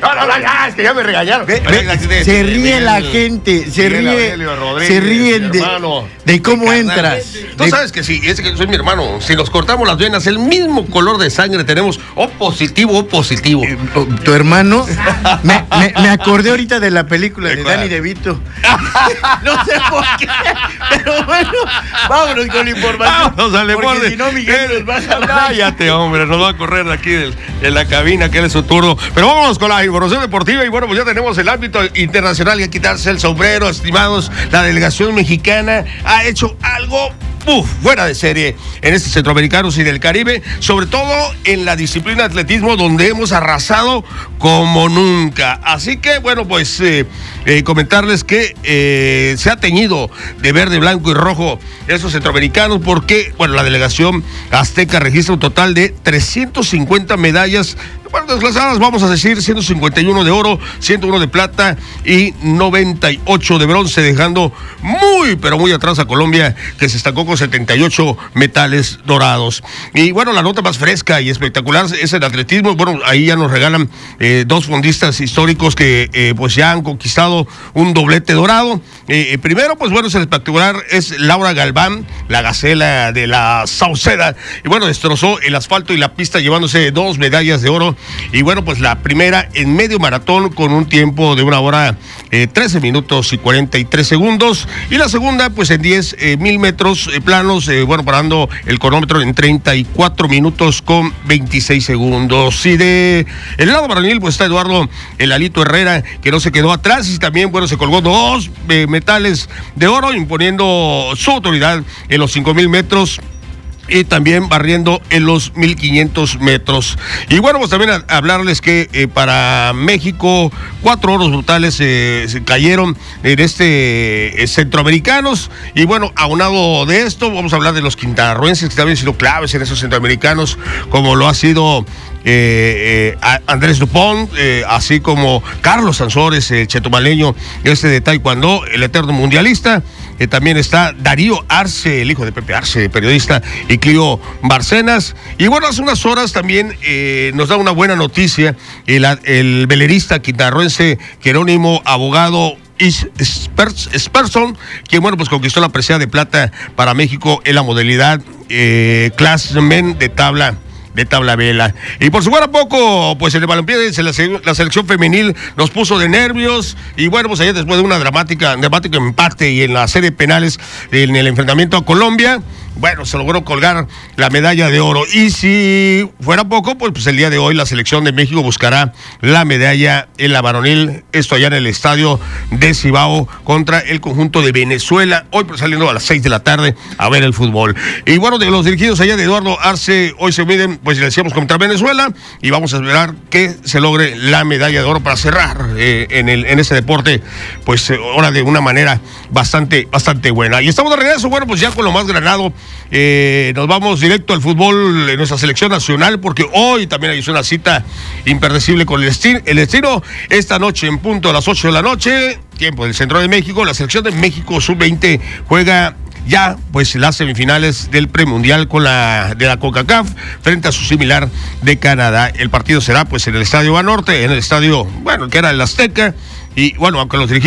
No, ya, es que ya me regañaron. Se ríe la gente, se ríen de cómo entras. Tú sabes que sí, es que soy mi hermano. Si nos cortamos las venas, el mismo color de sangre tenemos, O positivo. Tu hermano, me acordé ahorita de la película de Danny DeVito. No sé por qué, pero bueno, vámonos con la información. Vámonos al deporte. Porque si no, Miguel nos va a salvar. Cállate, hombre, nos va a correr de aquí de la cabina, que es su turno. Pero vámonos con la información deportiva y bueno, pues ya tenemos el ámbito internacional y a quitarse el sombrero, estimados. La delegación mexicana ha hecho algo fuera de serie en estos centroamericanos y del Caribe, sobre todo en la disciplina de atletismo, donde hemos arrasado como nunca. Así que, bueno, pues comentarles que se ha teñido de verde, blanco y rojo esos centroamericanos, porque, bueno, la delegación azteca registra un total de 350 medallas. Bueno, desglasadas, vamos a decir, 151 de oro, 101 de plata y 98 de bronce, dejando pero muy atrás a Colombia, que se estancó con 78 metales dorados. Y bueno, la nota más fresca y espectacular es el atletismo. Bueno, ahí ya nos regalan dos fondistas históricos que pues ya han conquistado un doblete dorado. Primero, pues bueno, es el espectacular, es Laura Galván, la gacela de la Sauceda. Y bueno, destrozó el asfalto y la pista, llevándose 2 medallas de oro. Y bueno, pues la primera en medio maratón con un tiempo de 1 hora 13 minutos y 43 segundos. Y la segunda, pues en 10,000 metros planos, bueno, parando el cronómetro en 34 minutos con 26 segundos. Y de el lado varonil, pues está Eduardo el Alito Herrera, que no se quedó atrás y también, bueno, se colgó 2 metales de oro, imponiendo su autoridad en los 5,000 metros. Y también barriendo en los 1,500 metros. Y bueno, pues también hablarles que para México 4 oros brutales se cayeron en centroamericanos. Y bueno, aunado de esto, vamos a hablar de los quintanarroenses, que también han sido claves en esos centroamericanos, como lo ha sido Andrés Dupont, así como Carlos Sansores, chetumaleño, de taekwondo, el eterno mundialista. También está Darío Arce, el hijo de Pepe Arce, periodista, y Clio Barcenas. Y bueno, hace unas horas también nos da una buena noticia el velerista quintanarroense Jerónimo Abogado Sperson, quien bueno, pues conquistó la presea de plata para México en la modalidad Classmen de tabla vela. Y por si fuera poco, pues en el balompié la selección femenil nos puso de nervios. Y bueno, pues ayer, después de una dramático empate y en la serie de penales en el enfrentamiento a Colombia, bueno, se logró colgar la medalla de oro. Y si fuera poco, pues el día de hoy la selección de México buscará la medalla en la varonil, esto allá en el estadio de Cibao contra el conjunto de Venezuela, hoy pues saliendo a las 6 de la tarde a ver el fútbol. Y bueno, de los dirigidos allá de Eduardo Arce, hoy se miden, pues le decíamos, contra Venezuela, y vamos a esperar que se logre la medalla de oro para cerrar en ese deporte, pues ahora de una manera bastante buena. Y estamos de regreso, bueno, pues ya con lo más granado. Nos vamos directo al fútbol en nuestra selección nacional, porque hoy también hay una cita imperdecible con el destino. Esta noche, en punto a las 8 de la noche, tiempo del centro de México, la selección de México sub-20 juega ya pues las semifinales del premundial de la CONCACAF frente a su similar de Canadá. El partido será pues en el Estadio Banorte, en el estadio, bueno, que era el Azteca. Y bueno, aunque los dirigentes